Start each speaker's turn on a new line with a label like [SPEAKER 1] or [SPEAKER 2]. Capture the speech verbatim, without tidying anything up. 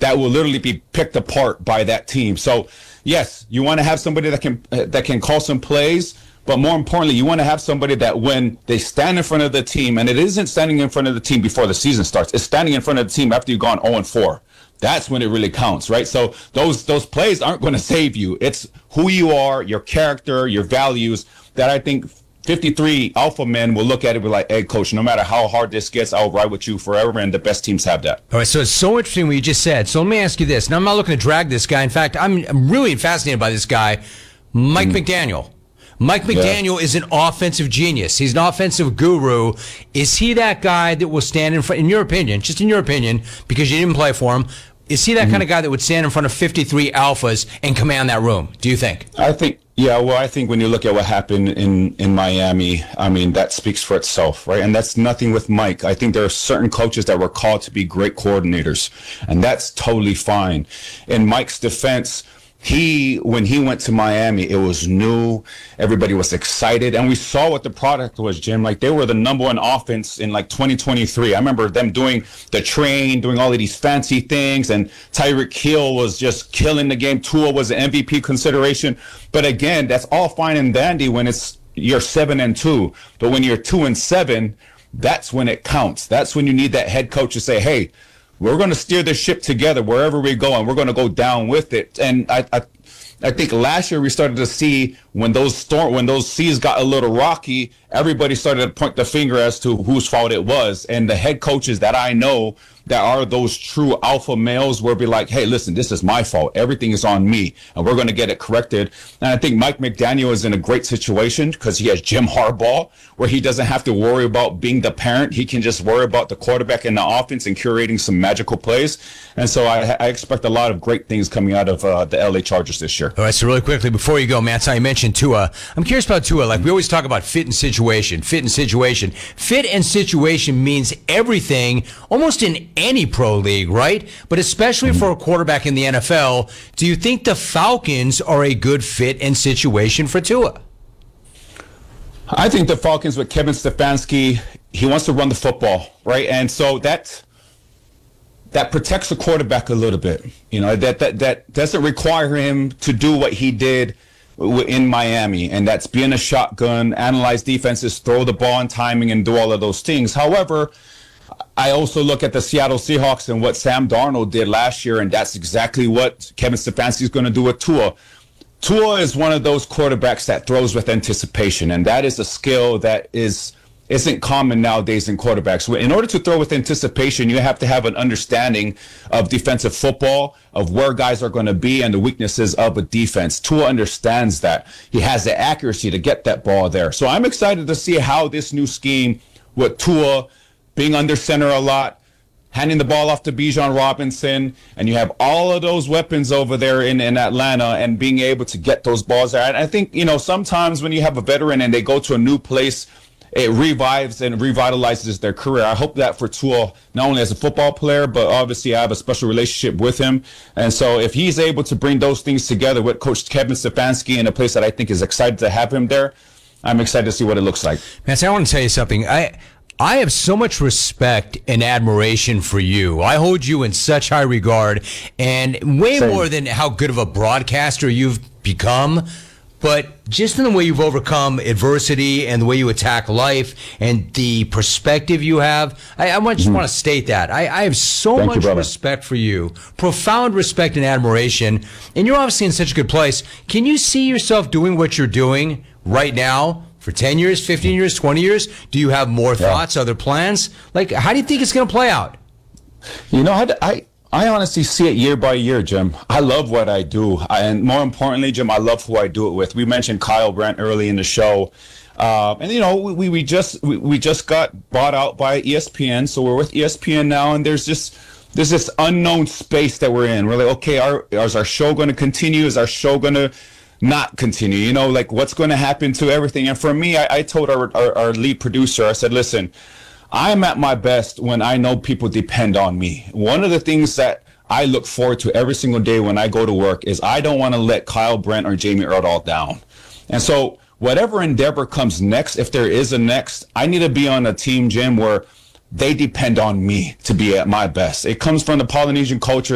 [SPEAKER 1] that will literally be picked apart by that team. So, yes, you want to have somebody that can uh, that can call some plays, but more importantly, you want to have somebody that when they stand in front of the team, and it isn't standing in front of the team before the season starts, it's standing in front of the team after you've gone oh and four. That's when it really counts, right? So those those plays aren't going to save you. It's who you are, your character, your values that I think fifty-three alpha men will look at it and be like, hey, coach, no matter how hard this gets, I'll ride with you forever, and the best teams have that.
[SPEAKER 2] All right, so it's so interesting what you just said. So let me ask you this. Now, I'm not looking to drag this guy. In fact, I'm, I'm really fascinated by this guy, Mike mm. McDaniel. Mike McDaniel yeah. is an offensive genius. He's an offensive guru. Is he that guy that will stand in front, in your opinion, just in your opinion, because you didn't play for him, is he that mm-hmm. kind of guy that would stand in front of fifty-three alphas and command that room, do you think?
[SPEAKER 1] I think, yeah, well, I think when you look at what happened in, in Miami, I mean, that speaks for itself, right? And that's nothing with Mike. I think there are certain coaches that were called to be great coordinators, and that's totally fine. In Mike's defense, He, when he went to Miami, it was new. Everybody was excited. And we saw what the product was, Jim. Like, they were the number one offense in, like, twenty twenty-three. I remember them doing the train, doing all of these fancy things. And Tyreek Hill was just killing the game. Tua was an M V P consideration. But, again, that's all fine and dandy when it's you're seven and two. But when you're two and seven, that's when it counts. That's when you need that head coach to say, hey, we're going to steer the ship together wherever we go, and we're going to go down with it. And I, I, I think last year we started to see when those storm, when those seas got a little rocky, everybody started to point the finger as to whose fault it was. And the head coaches that I know that are those true alpha males will be like, hey, listen, this is my fault. Everything is on me, and we're going to get it corrected. And I think Mike McDaniel is in a great situation because he has Jim Harbaugh, where he doesn't have to worry about being the parent. He can just worry about the quarterback and the offense and curating some magical plays. And so I, I expect a lot of great things coming out of uh, the L A Chargers this year.
[SPEAKER 2] All right, so really quickly, before you go, Matt, so you mentioned Tua. I'm curious about Tua. Like, we always talk about fit and situation, fit and situation. Fit and situation means everything, almost in any pro league, right? But especially for a quarterback in the N F L, do you think the Falcons are a good fit and situation for Tua?
[SPEAKER 1] I think the Falcons with Kevin Stefanski, he wants to run the football, right? And so that that protects the quarterback a little bit. You know, that that that doesn't require him to do what he did in Miami, and that's being a shotgun, analyze defenses, throw the ball on timing, and do all of those things. However, I also look at the Seattle Seahawks and what Sam Darnold did last year, and that's exactly what Kevin Stefanski is going to do with Tua. Tua is one of those quarterbacks that throws with anticipation, and that is a skill that is isn't common nowadays in quarterbacks. In order to throw with anticipation, you have to have an understanding of defensive football, of where guys are going to be and the weaknesses of a defense. Tua understands that. He has the accuracy to get that ball there. So I'm excited to see how this new scheme with Tua being under center a lot, handing the ball off to Bijan Robinson, and you have all of those weapons over there in, in Atlanta and being able to get those balls there. And I think, you know, sometimes when you have a veteran and they go to a new place, it revives and revitalizes their career. I hope that for Tua, not only as a football player, but obviously I have a special relationship with him. And so if he's able to bring those things together with Coach Kevin Stefanski in a place that I think is excited to have him there, I'm excited to see what it looks like.
[SPEAKER 2] Man, so I want to tell you something. I I have so much respect and admiration for you. I hold you in such high regard, and way
[SPEAKER 1] Same.
[SPEAKER 2] more than how good of a broadcaster you've become, but just in the way you've overcome adversity and the way you attack life and the perspective you have. I, I just mm-hmm. want to state that. I, I have so
[SPEAKER 1] Thank
[SPEAKER 2] much
[SPEAKER 1] you,
[SPEAKER 2] respect for you, profound respect and admiration, and you're obviously in such a good place. Can you see yourself doing what you're doing right now? For ten years, fifteen years, twenty years? Do you have more thoughts, yeah. other plans? Like, how do you think it's going to play out?
[SPEAKER 1] You know, I, I, I honestly see it year by year, Jim. I love what I do. I, and more importantly, Jim, I love who I do it with. We mentioned Kyle Brandt early in the show. Uh, and, you know, we, we just we, we just got bought out by E S P N. So we're with E S P N now, and there's just there's this unknown space that we're in. We're like, okay, our, is our show going to continue? Is our show going to not continue? You know, like, what's going to happen to everything? And for me, I, I told our, our, our lead producer, I said, listen, I'm at my best when I know people depend on me. One of the things that I look forward to every single day when I go to work is I don't want to let Kyle Brandt or Jamie Erdahl down. And so whatever endeavor comes next, if there is a next, I need to be on a team, Jim, where they depend on me to be at my best. It comes from the Polynesian culture